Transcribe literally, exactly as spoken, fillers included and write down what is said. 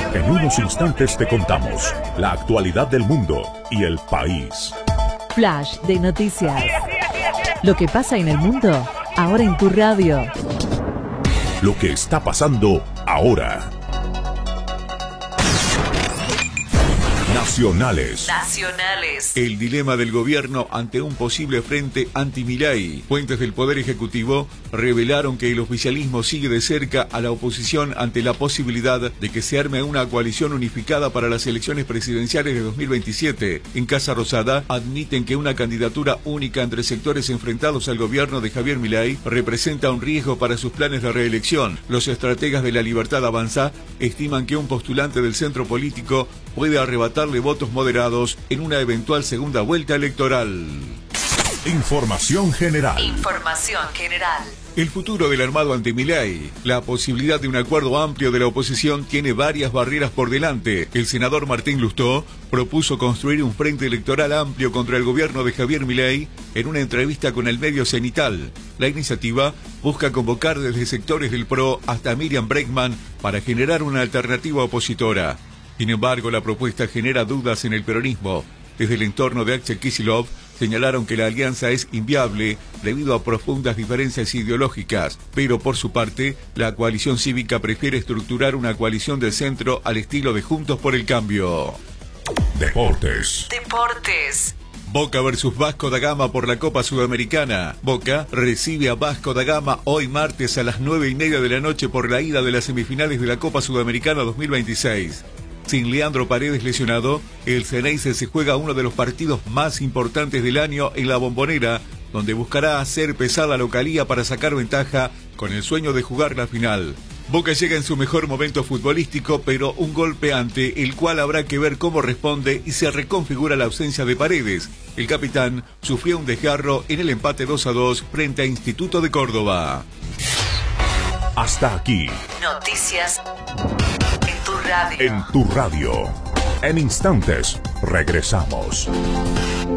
En unos instantes te contamos la actualidad del mundo y el país. Flash de noticias. Lo que pasa en el mundo, ahora en tu radio. Lo que está pasando ahora. Nacionales. Nacionales. El dilema del gobierno ante un posible frente anti-Milei. Fuentes del Poder Ejecutivo revelaron que el oficialismo sigue de cerca a la oposición ante la posibilidad de que se arme una coalición unificada para las elecciones presidenciales de dos mil veintisiete. En Casa Rosada admiten que una candidatura única entre sectores enfrentados al gobierno de Javier Milei representa un riesgo para sus planes de reelección. Los estrategas de la Libertad Avanza estiman que un postulante del centro político puede arrebatarle votos moderados en una eventual segunda vuelta electoral. Información general. Información general. El futuro del armado anti-Milei. La posibilidad de un acuerdo amplio de la oposición tiene varias barreras por delante. El senador Martín Lustó propuso construir un frente electoral amplio contra el gobierno de Javier Milei en una entrevista con el medio Cenital. La iniciativa busca convocar desde sectores del P R O hasta Miriam Bregman para generar una alternativa opositora. Sin embargo, la propuesta genera dudas en el peronismo. Desde el entorno de Axel Kicillof señalaron que la alianza es inviable debido a profundas diferencias ideológicas, pero por su parte, la coalición cívica prefiere estructurar una coalición del centro al estilo de Juntos por el Cambio. Deportes. Deportes. Boca versus Vasco da Gama por la Copa Sudamericana. Boca recibe a Vasco da Gama hoy martes a las nueve y media de la noche por la ida de las semifinales de la Copa Sudamericana dos mil veintiséis. Sin Leandro Paredes lesionado, el Xeneize se juega uno de los partidos más importantes del año en la Bombonera, donde buscará hacer pesar la localía para sacar ventaja con el sueño de jugar la final. Boca llega en su mejor momento futbolístico, pero un golpe ante el cual habrá que ver cómo responde y se reconfigura la ausencia de Paredes. El capitán sufrió un desgarro en el empate dos a dos frente a Instituto de Córdoba. Hasta aquí. Noticias en tu radio. En tu radio. En instantes regresamos.